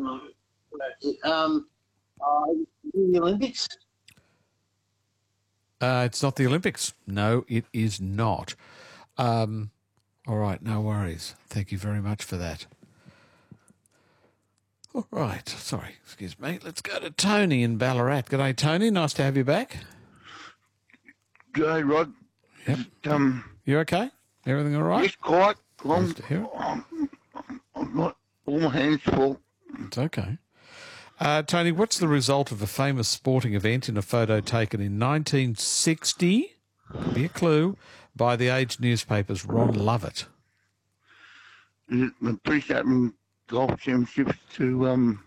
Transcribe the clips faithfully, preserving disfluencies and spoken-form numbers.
Um, uh, the Olympics? Uh, it's not the Olympics. No, it is not. Um, all right, no worries. Thank you very much for that. All right, sorry, excuse me. Let's go to Tony in Ballarat. G'day, Tony. Nice to have you back. G'day, Rod. Yep. Um, you okay? Everything all right? Yes, quite. Nice to hear it. I'm, I've got all my hands full. It's okay. Uh, Tony, what's the result of a famous sporting event in a photo taken in nineteen sixty, could be a clue, by the Age newspaper's Ron Lovett? Is it the British Open Golf Championships to um,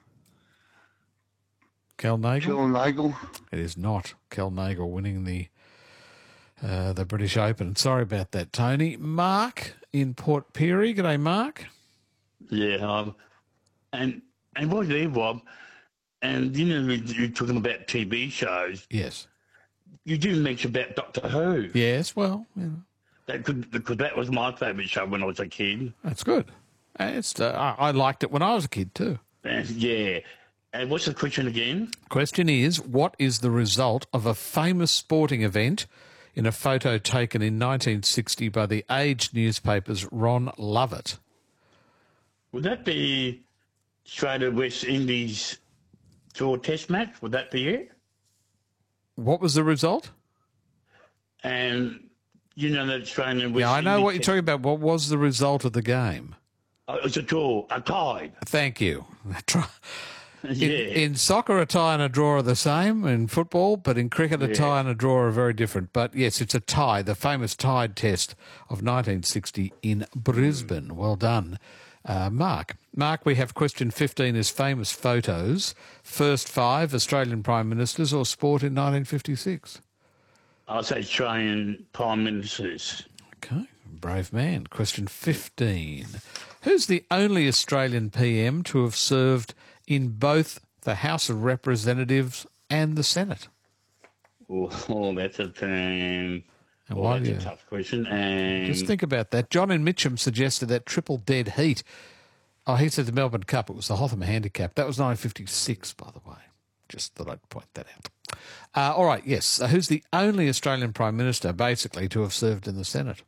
Kel Nagle? Kel Nagle? It is not Kel Nagle winning the uh, the British Open. Sorry about that, Tony. Mark in Port Pirie. G'day, Mark. Yeah, um, and and while you're there, Rob, and you know you're talking about T V shows. Yes. You do mention about Doctor Who. Yes, well, you know. That could, because that was my favourite show when I was a kid. That's good. It's uh, I I liked it when I was a kid too. And, yeah. And what's the question again? Question is, what is the result of a famous sporting event in a photo taken in nineteen sixty by the Age newspaper's Ron Lovett? Would that be Australia West Indies draw test match? Would that be it? What was the result? And you know that Australian West Yeah, I know Indies what you're talking about. What was the result of the game? Oh, it was a draw, a tie. Thank you. In, Yeah. in soccer, a tie and a draw are the same in football, but in cricket, a Yeah. tie and a draw are very different. But yes, it's a tie, the famous Tide Test of nineteen sixty in Brisbane. Well done, uh, Mark. Mark, we have question fifteen is famous photos. First five, Australian Prime Ministers or sport in nineteen fifty-six? I'll say Australian Prime Ministers. Okay, brave man. Question fifteen. Who's the only Australian P M to have served in both the House of Representatives and the Senate? Oh, oh that's a um, And oh, why that's do a you- tough question. And Just think about that. John in Mitcham suggested that triple dead heat. Oh, he said the Melbourne Cup. It was the Hotham Handicap. That was nineteen fifty-six, by the way. Just thought I'd point that out. Uh, all right, yes. So who's the only Australian Prime Minister, basically, to have served in the Senate?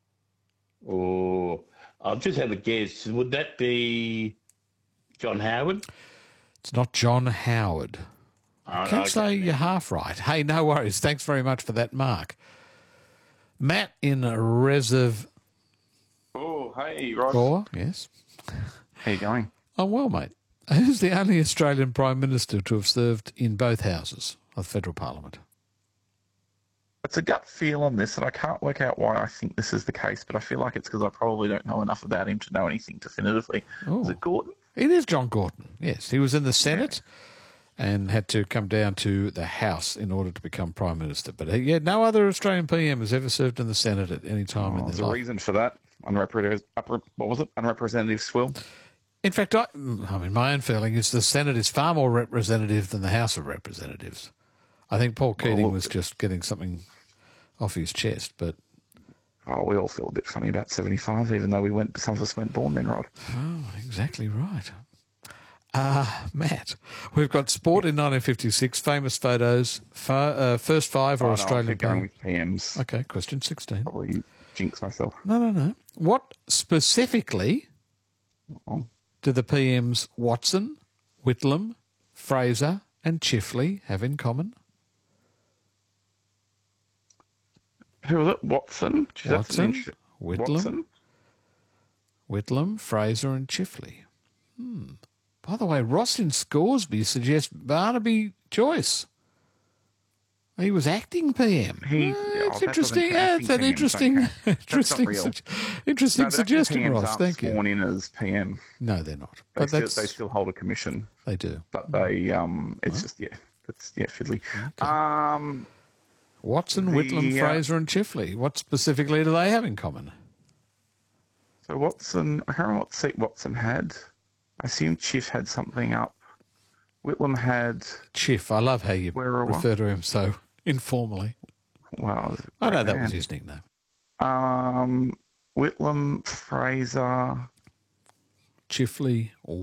Oh, I'll just have a guess. Would that be John Howard? It's not John Howard. Uh, Can't okay, say then. you're half right. Hey, no worries. Thanks very much for that, Mark. Matt in Reserve. Oh, hey, Rod. Gore, yes. How you going? Oh, well, mate. Who's the only Australian Prime Minister to have served in both houses of the Federal Parliament? It's a gut feel on this, and I can't work out why I think this is the case, but I feel like it's because I probably don't know enough about him to know anything definitively. Oh. Is it Gordon? It is John Gorton, yes. He was in the Senate and had to come down to the House in order to become Prime Minister. But, uh, yeah, no other Australian P M has ever served in the Senate at any time Oh, in there's their a life. reason for that. Unrepresentative, upper, what was it? Unrepresentative swill. In fact, I, I mean, my own feeling is the Senate is far more representative than the House of Representatives. I think Paul Keating Well, was just getting something off his chest, but... Oh, we all feel a bit funny about seventy-five, even though we went. Some of us weren't born then, Rod. Oh, exactly right. Uh, Matt, we've got sport in nineteen fifty-six, famous photos, far, uh, first five or Oh, no, Australian... I'm going P M. with P Ms. Okay, question sixteen. Probably jinx myself. No, no, no. What specifically Oh. do the P Ms Watson, Whitlam, Fraser and Chifley have in common? Who was it? Watson? Gee, that's Watson, an interest- Whitlam, Watson? Whitlam, Fraser and Chifley. Hmm. By the way, Ross in Scoresby suggests Barnaby Joyce. He was acting P M. He- Uh, oh, it's that interesting. doesn't- Yeah, acting it's an P Ms, interesting, okay. That's not interesting, real. su- interesting No, the acting suggestion, P Ms Ross. aren't Thank you. sworn in as P M. No, they're not. They, But still, that's they still hold a commission, they do. but they um, it's just yeah, it's yeah, fiddly. Um, Watson, The, Whitlam, uh, Fraser and Chifley. What specifically do they have in common? so Watson, I can't remember what seat Watson had. I assume Chief had something up. Whitlam had Chiff. I love how you Where- refer to him so informally. well, I know that man. was his nickname. Um, Whitlam, Fraser. Chifley or